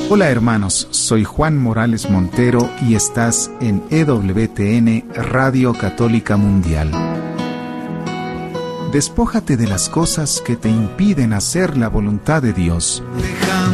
Hola hermanos, soy Juan Morales Montero y estás en EWTN Radio Católica Mundial. Despójate de las cosas que te impiden hacer la voluntad de Dios.